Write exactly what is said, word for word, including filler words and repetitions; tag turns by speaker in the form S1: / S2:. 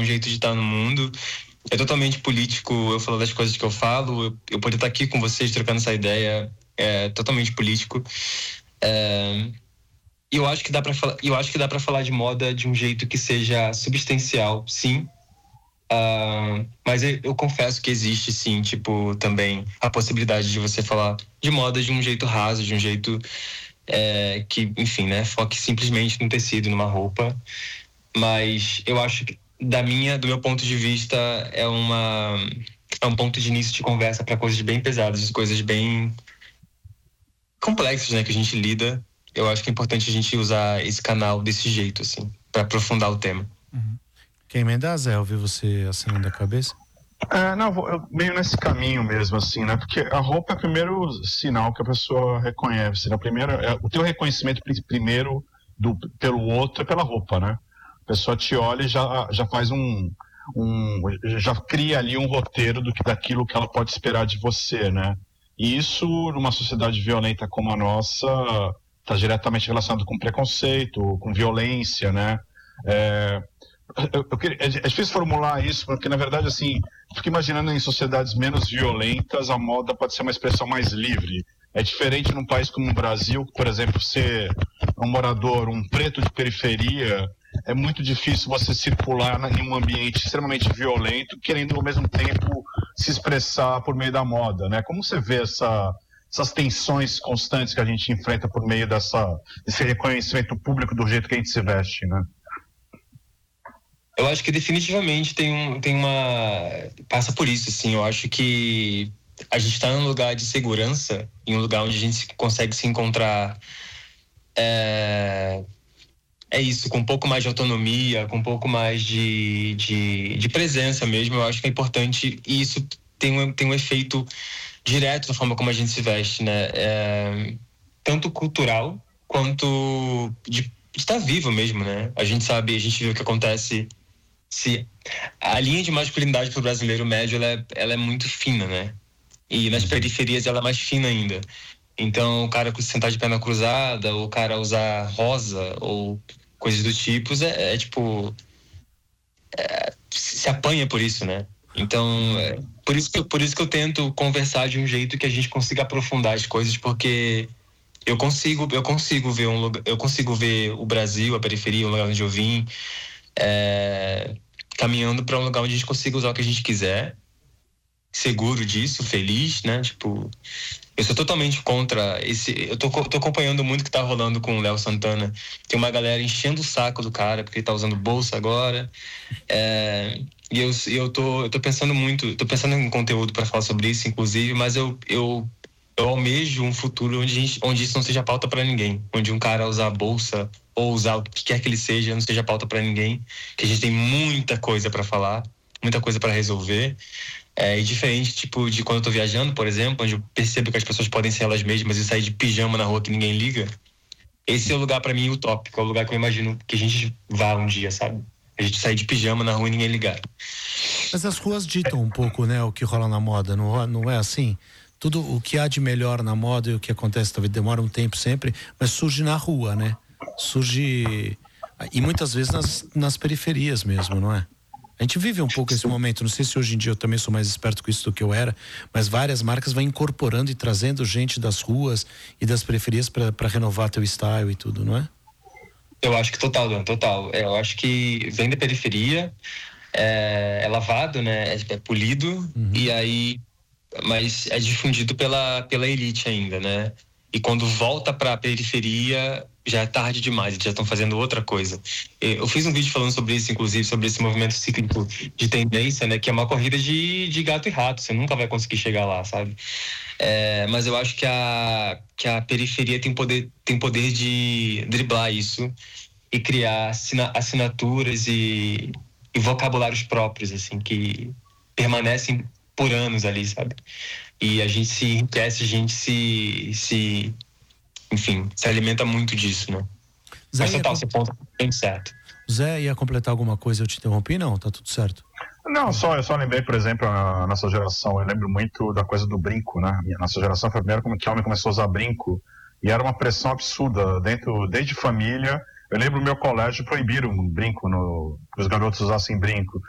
S1: um jeito de estar no mundo. É totalmente político eu falar das coisas que eu falo, eu, eu poder estar aqui com vocês trocando essa ideia é totalmente político. É, e eu acho que dá para falar, eu acho que dá para falar de moda de um jeito que seja substancial, sim. Uh, mas eu, eu confesso que existe sim, tipo, também a possibilidade de você falar de moda de um jeito raso, de um jeito é, que, enfim, né, foque simplesmente no tecido, numa roupa. Mas eu acho que da minha, do meu ponto de vista é uma é um ponto de início de conversa para coisas bem pesadas, coisas bem complexas, né, que a gente lida. Eu acho que é importante a gente usar esse canal desse jeito, assim, para aprofundar o tema.
S2: Uhum. Quem emendar, Zé, ouvi você assinando a cabeça?
S3: É, não, eu meio nesse caminho mesmo, assim, né? Porque a roupa é o primeiro sinal que a pessoa reconhece, né? Primeiro, é, o teu reconhecimento primeiro do, pelo outro é pela roupa, né? A pessoa te olha e já, já faz um, um... já cria ali um roteiro do que, daquilo que ela pode esperar de você, né? E isso, numa sociedade violenta como a nossa, está diretamente relacionado com preconceito, com violência, né? É... Eu, eu queria, é difícil formular isso, porque na verdade, assim, fico imaginando em sociedades menos violentas, a moda pode ser uma expressão mais livre. É diferente num país como o Brasil, por exemplo, ser um morador, um preto de periferia, é muito difícil você circular na, em um ambiente extremamente violento, querendo ao mesmo tempo se expressar por meio da moda, né? Como você vê essa, essas tensões constantes que a gente enfrenta por meio dessa, desse reconhecimento público do jeito que a gente se veste, né?
S1: Eu acho que definitivamente tem, um, tem uma... passa por isso, assim. Eu acho que a gente está num lugar de segurança, em um lugar onde a gente consegue se encontrar... É, é isso, com um pouco mais de autonomia, com um pouco mais de, de, de presença mesmo. Eu acho que é importante, e isso tem um, tem um efeito direto na forma como a gente se veste, né? É, tanto cultural, quanto de, de estar vivo mesmo, né? A gente sabe, a gente vê o que acontece... Se a linha de masculinidade para o brasileiro médio ela é, ela é muito fina, né? E nas periferias ela é mais fina ainda. Então o cara sentar de perna cruzada, ou o cara usar rosa ou coisas do tipo, é, é tipo é, se apanha por isso, né? Então é, por isso que eu, por isso que eu tento conversar de um jeito que a gente consiga aprofundar as coisas, porque eu consigo eu consigo ver um lugar, eu consigo ver o Brasil, a periferia, o lugar onde eu vim. É, caminhando para um lugar onde a gente consiga usar o que a gente quiser, seguro disso, feliz, né? Tipo, eu sou totalmente contra esse. Eu tô, tô acompanhando muito o que tá rolando com o Léo Santana. Tem uma galera enchendo o saco do cara porque ele tá usando bolsa agora. É, e eu, eu, tô, eu tô pensando muito, tô pensando em conteúdo para falar sobre isso, inclusive, mas eu, eu, eu almejo um futuro onde, a gente, onde isso não seja pauta para ninguém, onde um cara usar bolsa ou usar o que quer que ele seja, não seja pauta para ninguém, que a gente tem muita coisa para falar, muita coisa para resolver. É, e diferente, tipo, de quando eu tô viajando, por exemplo, onde eu percebo que as pessoas podem ser elas mesmas e sair de pijama na rua que ninguém liga. Esse é o lugar para mim utópico, é o lugar que eu imagino que a gente vá um dia, sabe? A gente sair de pijama na rua e ninguém ligar.
S2: Mas as ruas ditam um pouco, né, o que rola na moda, não, não é assim? Tudo o que há de melhor na moda e o que acontece, talvez demora um tempo sempre, mas surge na rua, né? Surge, e muitas vezes nas, nas periferias mesmo, não é? A gente vive um pouco esse momento, não sei se hoje em dia eu também sou mais esperto com isso do que eu era, mas várias marcas vão incorporando e trazendo gente das ruas e das periferias para renovar teu style e tudo, não é?
S1: Eu acho que total, Dan, total. É, eu acho que vem da periferia, é, é lavado, né? É, é polido, uhum. E aí, mas é difundido pela, pela elite ainda, né? E quando volta para a periferia, já é tarde demais, eles já estão fazendo outra coisa. Eu fiz um vídeo falando sobre isso, inclusive, sobre esse movimento cíclico de tendência, né? Que é uma corrida de, de gato e rato, você nunca vai conseguir chegar lá, sabe? É, mas eu acho que a, que a periferia tem poder, tem poder de driblar isso e criar assina, assinaturas e, e vocabulários próprios, assim, que permanecem por anos ali, sabe? E a gente se enriquece, a gente se, se enfim, se alimenta muito disso, né? Zé, mas total, você ponta bem certo.
S2: Zé, ia completar alguma coisa? Eu te interrompi? Não, tá tudo certo.
S3: Não, só, eu só lembrei, por exemplo, a nossa geração, eu lembro muito da coisa do brinco, né? A nossa geração foi a primeira que o homem começou a usar brinco, e era uma pressão absurda, dentro, desde família. Eu lembro o meu colégio proibiram um brinco, no, que os garotos usassem brinco.